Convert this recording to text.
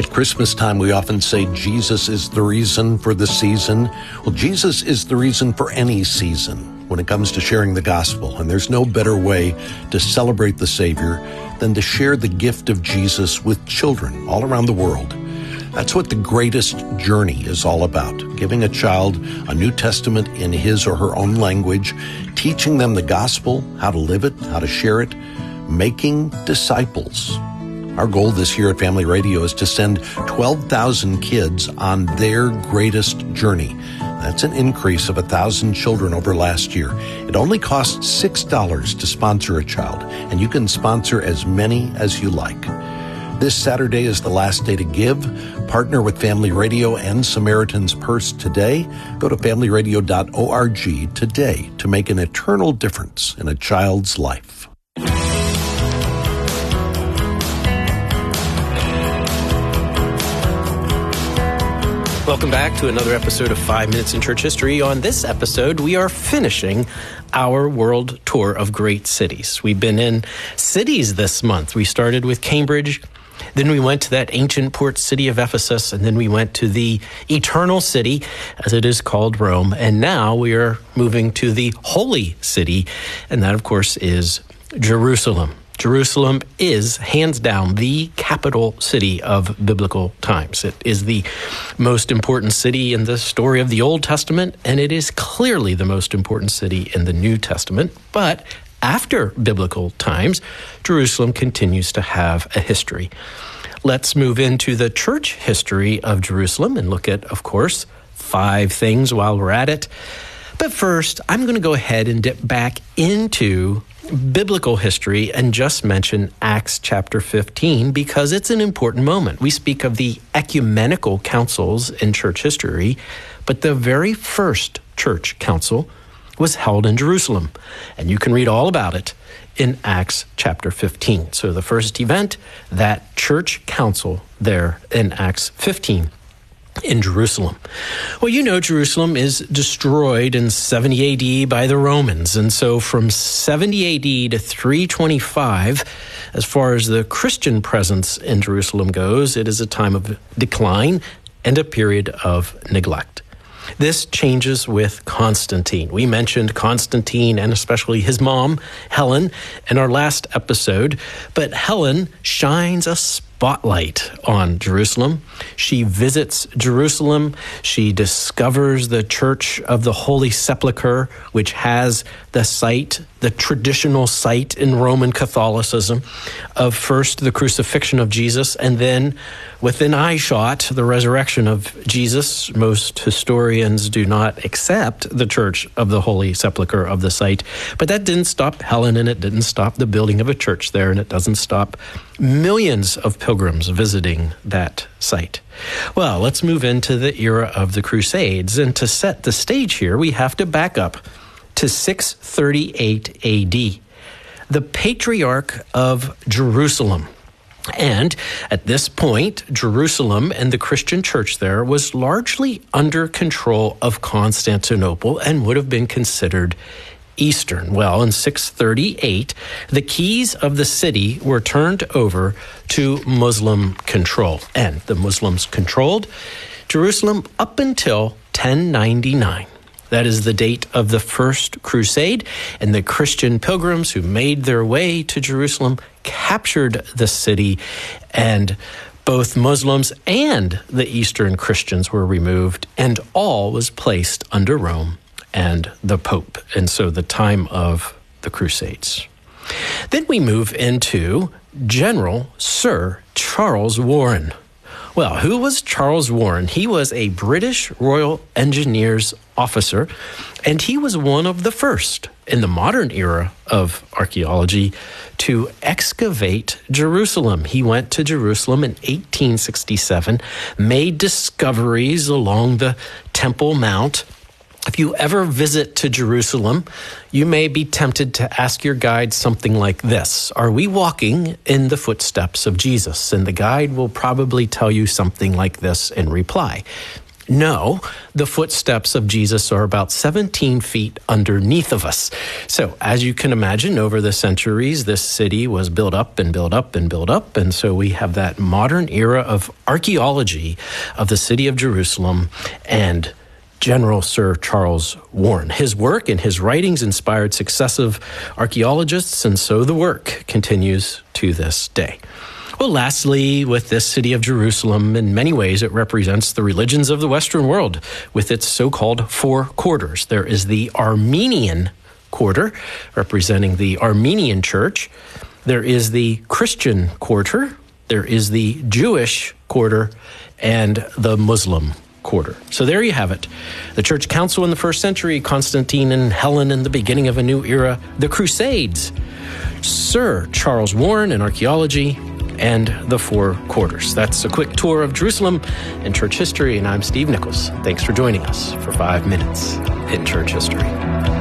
At Christmas time, we often say Jesus is the reason for the season. Well, Jesus is the reason for any season when it comes to sharing the gospel. And there's no better way to celebrate the Savior than to share the gift of Jesus with children all around the world. That's what the greatest journey is all about, giving a child a New Testament in his or her own language, teaching them the gospel, how to live it, how to share it, making disciples. Our goal this year at Family Radio is to send 12,000 kids on their greatest journey. That's an increase of 1,000 children over last year. It only costs $6 to sponsor a child, and you can sponsor as many as you like. This Saturday is the last day to give. Partner with Family Radio and Samaritan's Purse today. Go to familyradio.org today to make an eternal difference in a child's life. Welcome back to another episode of 5 Minutes in Church History. On this episode, we are finishing our world tour of great cities. We've been in cities this month. We started with Cambridge, then we went to that ancient port city of Ephesus, and then we went to the eternal city, as it is called, Rome. And now we are moving to the holy city, and that, of course, is Jerusalem. Jerusalem is, hands down, the capital city of biblical times. It is the most important city in the story of the Old Testament, and it is clearly the most important city in the New Testament. But after biblical times, Jerusalem continues to have a history. Let's move into the church history of Jerusalem and look at, of course, 5 things while we're at it. But first, I'm going to go ahead and dip back into biblical history and just mention Acts chapter 15 because it's an important moment. We speak of the ecumenical councils in church history, but the very first church council was held in Jerusalem, and you can read all about it in Acts chapter 15. So the first event, that church council there in Acts 15. In Jerusalem. Well, you know, Jerusalem is destroyed in 70 AD by the Romans. And so from 70 AD to 325, as far as the Christian presence in Jerusalem goes, it is a time of decline and a period of neglect. This changes with Constantine. We mentioned Constantine and especially his mom, Helen, in our last episode. But Helen shines a spotlight on Jerusalem. She visits Jerusalem. She discovers the Church of the Holy Sepulchre, which has the site, the traditional site in Roman Catholicism of first the crucifixion of Jesus and then within eyeshot, the resurrection of Jesus. Most historians do not accept the Church of the Holy Sepulchre of the site, but that didn't stop Helen, and it didn't stop the building of a church there, and it doesn't stop millions of pilgrims visiting that site. Well, let's move into the era of the Crusades, and to set the stage here, we have to back up to 638 AD. The Patriarch of Jerusalem. And at this point, Jerusalem and the Christian church there was largely under control of Constantinople and would have been considered Eastern. Well, in 638, the keys of the city were turned over to Muslim control. And the Muslims controlled Jerusalem up until 1099. That is the date of the First Crusade, and the Christian pilgrims who made their way to Jerusalem captured the city, and both Muslims and the Eastern Christians were removed, and all was placed under Rome and the Pope, and so the time of the Crusades. Then we move into General Sir Charles Warren. Well, who was Charles Warren? He was a British Royal Engineers officer, and he was one of the first in the modern era of archaeology to excavate Jerusalem. He went to Jerusalem in 1867, made discoveries along the Temple Mount. If you ever visit to Jerusalem, you may be tempted to ask your guide something like this: are we walking in the footsteps of Jesus? And the guide will probably tell you something like this in reply: No, the footsteps of Jesus are about 17 feet underneath of us. So as you can imagine, over the centuries, this city was built up and built up and built up. And so we have that modern era of archaeology of the city of Jerusalem and General Sir Charles Warren. His work and his writings inspired successive archaeologists, and so the work continues to this day. Well, lastly, with this city of Jerusalem, in many ways, it represents the religions of the Western world with its so-called four quarters. There is the Armenian quarter, representing the Armenian church. There is the Christian quarter. There is the Jewish quarter and the Muslim quarter. So there you have it. The church council in the first century, Constantine and Helen in the beginning of a new era, the Crusades, Sir Charles Warren in archaeology, and the four quarters. That's a quick tour of Jerusalem and church history, and I'm Steve Nichols. Thanks for joining us for 5 Minutes in Church History.